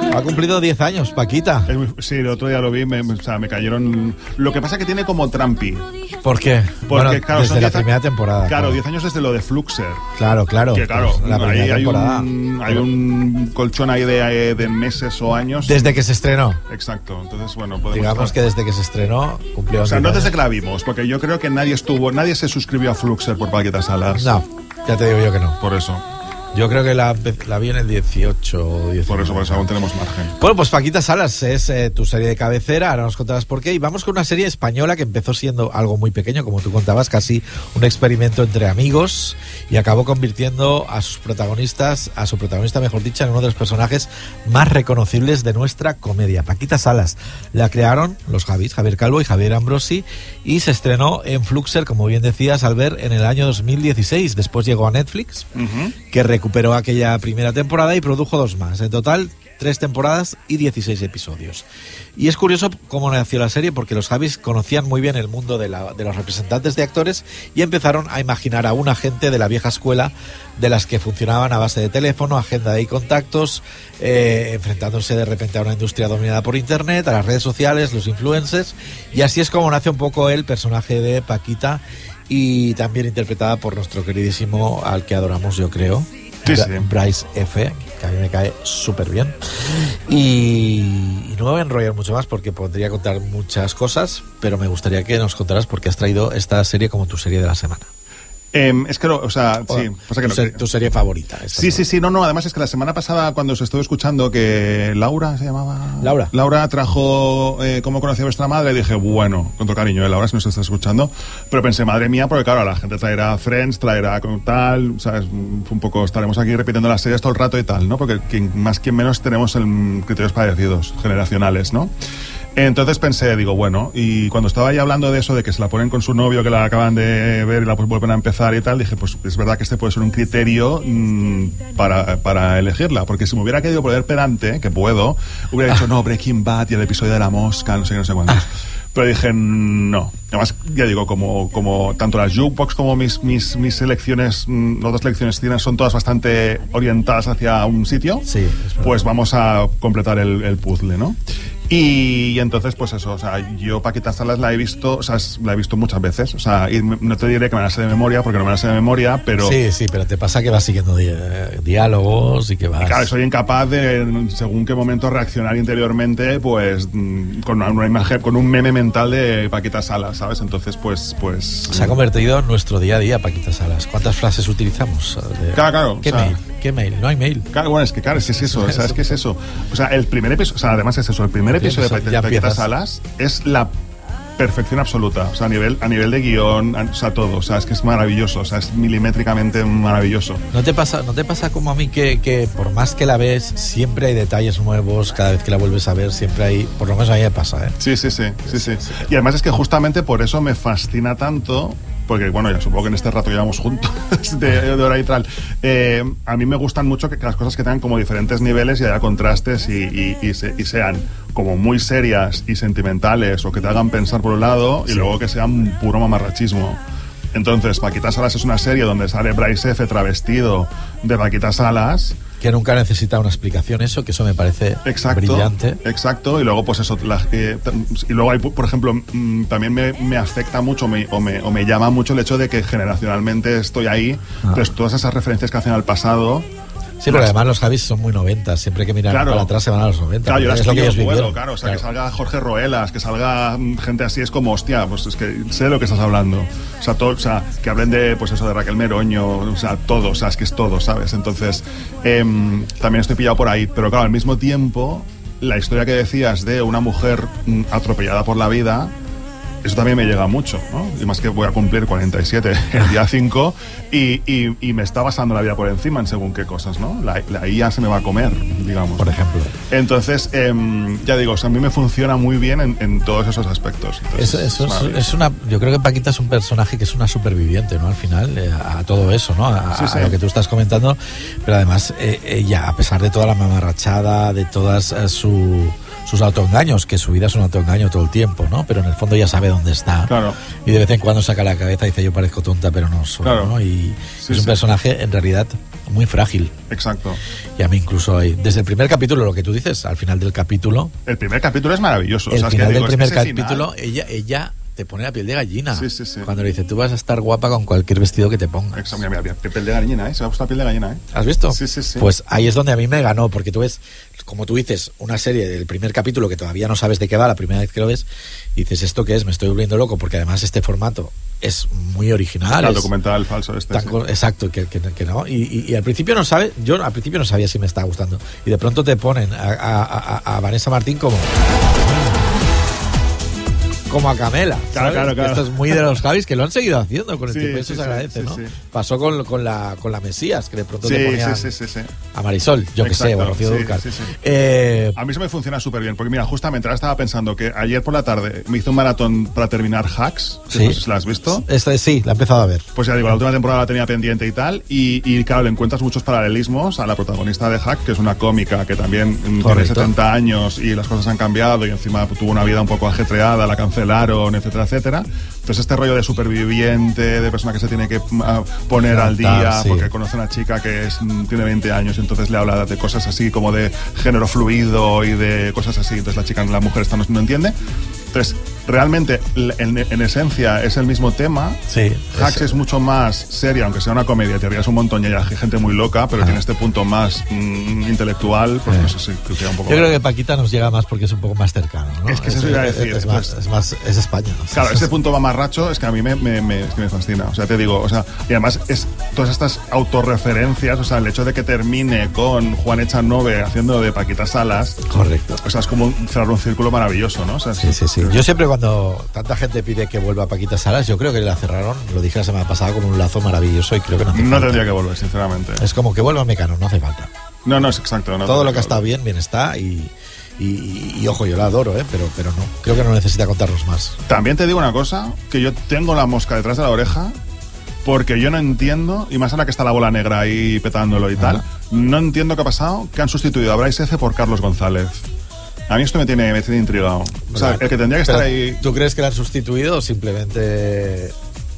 Ha cumplido 10 años, Paquita. Sí, el otro día lo vi, me cayeron... Lo que pasa es que tiene como trampi. ¿Por qué? Porque, bueno, claro, desde la primera temporada. Claro, 10 años desde lo de Fluxer. Claro. Que claro, pues la primera temporada. Hay un colchón ahí de meses o años. Desde que se estrenó. Exacto, entonces bueno, podemos... Digamos que desde que se estrenó cumplió... O sea, no desde que la vimos, porque yo creo que nadie se suscribió a Fluxer por Paquita Salas. No, ya te digo yo que no. Por eso. Yo creo que la vi en el 18 o 19. Por eso aún tenemos margen. Bueno, pues Paquita Salas es tu serie de cabecera, ahora nos contarás por qué. Y vamos con una serie española que empezó siendo algo muy pequeño, como tú contabas, casi un experimento entre amigos, y acabó convirtiendo a su protagonista, mejor dicho, en uno de los personajes más reconocibles de nuestra comedia. Paquita Salas la crearon los Javier Calvo y Javier Ambrosi, y se estrenó en Fluxer, como bien decías, Albert, en el año 2016. Después llegó a Netflix, que recuperó aquella primera temporada y produjo 2 más. En total, 3 temporadas y 16 episodios. Y es curioso cómo nació la serie, porque los Javis conocían muy bien el mundo de los representantes de actores y empezaron a imaginar a una gente de la vieja escuela, de las que funcionaban a base de teléfono, agenda y contactos, enfrentándose de repente a una industria dominada por internet, a las redes sociales, los influencers, y así es como nace un poco el personaje de Paquita, y también interpretada por nuestro queridísimo, al que adoramos, yo creo, Bryce F., que a mí me cae súper bien. Y no me voy a enrollar mucho más porque podría contar muchas cosas, pero me gustaría que nos contaras por qué has traído esta serie como tu serie de la semana. Es que, sí, pasa que tu serie favorita. Sí, no, además es que la semana pasada, cuando os estuve escuchando, que Laura se llamaba... Laura trajo Cómo conocí a vuestra madre, y dije, bueno, con todo cariño, Laura, si nos estás escuchando, pero pensé, madre mía, porque claro, la gente traerá Friends, traerá con tal, ¿sabes? Un poco estaremos aquí repitiendo las series todo el rato y tal, ¿no? Porque quien menos tenemos criterios parecidos, generacionales, ¿no? Entonces pensé, digo, bueno, y cuando estaba ahí hablando de eso, de que se la ponen con su novio, que la acaban de ver y la vuelven a empezar y tal, dije, pues es verdad que este puede ser un criterio para elegirla, porque si me hubiera querido poner pedante, que puedo, hubiera dicho, no, Breaking Bad y el episodio de la mosca, no sé cuántos. Pero dije, no. Además, ya digo, como tanto las jukebox como mis selecciones, las dos selecciones tienen, son todas bastante orientadas hacia un sitio, sí, pues vamos a completar el puzzle, ¿no? Y entonces, pues eso, o sea, yo Paquita Salas la he visto muchas veces, o sea, y no te diré que me la sé de memoria, porque no me la sé de memoria, pero... Sí, pero te pasa que vas siguiendo diálogos y que vas... Claro, soy incapaz de, según qué momento, reaccionar interiormente, pues, con una imagen, con un meme mental de Paquita Salas, ¿sabes? Entonces, pues... Se ha convertido en nuestro día a día, Paquita Salas. ¿Cuántas frases utilizamos? Claro. ¿Qué mail? No hay mail. Claro, bueno, es que es eso, ¿sabes qué es eso? O sea, el primer episodio, o sea, además es eso, el primer episodio de Paquita Salas es la perfección absoluta, o sea, a nivel de guión, o sea, todo, o sea, es que es maravilloso, o sea, es milimétricamente maravilloso. ¿No te pasa como a mí que por más que la ves, siempre hay detalles nuevos, cada vez que la vuelves a ver, siempre hay, por lo menos a mí me pasa, ¿eh? Sí. Y además es que justamente por eso me fascina tanto, porque bueno, ya supongo que en este rato llevamos juntos de hora y tal, a mí me gustan mucho que las cosas que tengan como diferentes niveles y haya contrastes y sean como muy serias y sentimentales, o que te hagan pensar por un lado y luego que sean puro mamarrachismo. Entonces, Paquita Salas es una serie donde sale Bryce F. travestido de Paquita Salas, que nunca necesita una explicación, que eso me parece brillante. Exacto, y luego pues eso, y luego hay, por ejemplo, también me afecta mucho o me llama mucho el hecho de que generacionalmente estoy ahí, pues todas esas referencias que hacen al pasado. Sí, pero además los Javis son muy 90, siempre que miran para atrás se van a los 90. Claro, yo las es lo que ellos vivieron. Claro, o sea, que salga Jorge Roelas, que salga gente así, es como, hostia, pues es que sé de lo que estás hablando. O sea, todo, o sea, que hablen de, pues eso, de Raquel Meroño, o sea, todo, o sea, es que es todo, ¿sabes? Entonces, también estoy pillado por ahí, pero claro, al mismo tiempo, la historia que decías de una mujer atropellada por la vida, eso también me llega mucho, ¿no? Y más que voy a cumplir 47 el día 5 y me está pasando la vida por encima en según qué cosas, ¿no? La IA se me va a comer, digamos. Por ejemplo. Entonces, ya digo, o sea, a mí me funciona muy bien en todos esos aspectos. Entonces, yo creo que Paquita es un personaje que es una superviviente, ¿no? Al final, a todo eso, ¿no? A lo que tú estás comentando, pero además ella, a pesar de toda la mamarrachada, de todas sus autoengaños, que su vida es un autoengaño todo el tiempo, ¿no? Pero en el fondo ya sabe dónde está. Claro. Y de vez en cuando saca la cabeza y dice, yo parezco tonta, pero no soy, claro. ¿no? Y es un personaje, en realidad, muy frágil. Exacto. Y a mí incluso desde el primer capítulo, lo que tú dices, al final del capítulo... El primer capítuel es maravilloso. El final del primer capítulo, ella te pone la piel de gallina. Sí. Cuando le dice, tú vas a estar guapa con cualquier vestido que te pongas. Exacto, mira, piel de gallina, ¿eh? Se me ha gustado la piel de gallina, ¿eh? ¿Has visto? Sí. Pues ahí es donde a mí me ganó, porque tú ves, como tú dices, una serie del primer capítulo que todavía no sabes de qué va la primera vez que lo ves, y dices, ¿esto qué es? Me estoy volviendo loco, porque además este formato es muy original. El documental falso este. Exacto, que no. Y al principio no sabe, yo al principio no sabía si me estaba gustando. Y de pronto te ponen a Vanessa Martín como a Camela. Claro. Esto es muy de los Javis, que lo han seguido haciendo con el tiempo, eso se agradece, sí, ¿no? Sí. Pasó con la Mesías, que de pronto te ponían a Marisol, yo que sé, o a Rocío Dúrcal. Sí. A mí eso me funciona súper bien, porque mira, justamente ahora estaba pensando que ayer por la tarde me hizo un maratón para terminar Hacks, que no sé si la has visto. Sí, la he empezado a ver. Pues ya digo, la última temporada la tenía pendiente y tal, y claro, le encuentras muchos paralelismos a la protagonista de Hack, que es una cómica que también tiene 70 años y las cosas han cambiado y encima tuvo una vida un poco ajetreada, la cancelaron, etcétera. Entonces este rollo de superviviente, de persona que se tiene que poner al día porque conoce a una chica que tiene 20 años y entonces le habla de cosas así como de género fluido y de cosas así, entonces la mujer no entiende. Entonces, realmente, en esencia, es el mismo tema. Sí. Hacks es mucho más seria, aunque sea una comedia, te rías un montón y hay gente muy loca, pero tiene este punto más intelectual, pues no sé si que un poco. Yo creo que Paquita nos llega más porque es un poco más cercano, ¿no? Es que eso iba a decir. Es España, ¿no? Claro, ese punto mamarracho es que a mí me fascina. O sea, te digo, y además es todas estas autorreferencias, o sea, el hecho de que termine con Juan Echanove haciendo de Paquita Salas. Correcto. O sea, es como cerrar un círculo maravilloso, ¿no? O sea, sí. Yo siempre cuando tanta gente pide que vuelva Paquita Salas, yo creo que la cerraron, lo dije la semana pasada, como un lazo maravilloso y creo que no tendría que volver, sinceramente. Es como que vuelva Mecano, no hace falta. No, es exacto. Todo lo que ha estado bien está y ojo, yo la adoro, pero no, creo que no necesita contarnos más. También te digo una cosa, que yo tengo la mosca detrás de la oreja, porque yo no entiendo, y más ahora que está la bola negra ahí petándolo y tal, no entiendo qué ha pasado, que han sustituido a Bryce F. por Carlos González. A mí esto me tiene intrigado. O sea, el que tendría que estar ahí... ¿Tú crees que la han sustituido o simplemente...?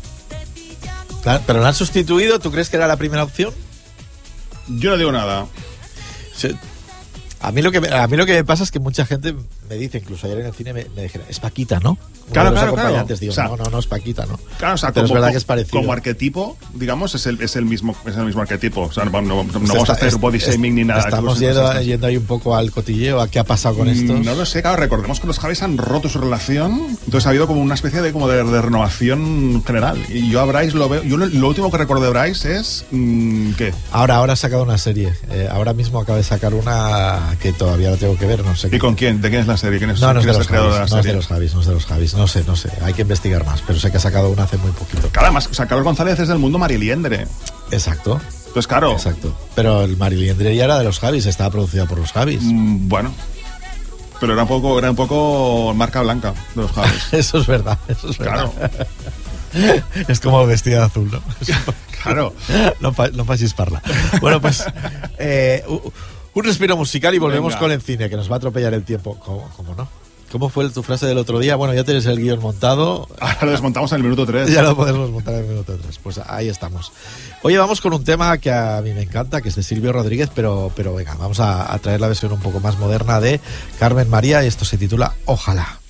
¿Pero la han sustituido? ¿Tú crees que era la primera opción? Yo no digo nada. Sí. A mí lo que me pasa es que mucha gente me dice, incluso ayer en el cine me dijeron, es Paquita, ¿no? Claro. Digo, o sea, no es Paquita, ¿no? Claro, o sea, pero es verdad que es parecido. Como arquetipo, digamos, es el mismo arquetipo. O sea, no vamos a hacer body shaming ni nada. Estamos yendo ahí un poco al cotilleo, a qué ha pasado con estos. No lo sé, claro, recordemos que los Javis han roto su relación, entonces ha habido como una especie de renovación general. Y yo a Bryce lo veo. Yo lo último que recuerdo de Bryce es ¿qué? Ahora ha sacado una serie. Ahora mismo acaba de sacar una que todavía la tengo que ver, no sé. ¿Y con quién? ¿De quién es la serie? ¿Quién es, no es de los creador Javis, de la serie? No es de los Javis, no sé. Hay que investigar más, pero sé que ha sacado una hace muy poquito. Claro, además, o sea, Carlos González es del mundo Mariliendre. Exacto. Entonces, claro. Exacto. Pero el Mariliendre ya era de los Javis, estaba producida por los Javis. Bueno. Pero era un poco marca blanca de los Javis. Eso es verdad. Claro. Es como vestida de azul, ¿no? Claro. No facis parla. Bueno, pues un respiro musical y volvemos con el cine, que nos va a atropellar el tiempo. ¿Cómo no? ¿Cómo fue tu frase del otro día? Bueno, ya tienes el guión montado. Ahora lo desmontamos en el minuto 3. Ya lo podemos montar en el minuto 3. Pues ahí estamos. Oye, vamos con un tema que a mí me encanta, que es de Silvio Rodríguez, pero venga, vamos a traer la versión un poco más moderna de Carmen María, y esto se titula Ojalá.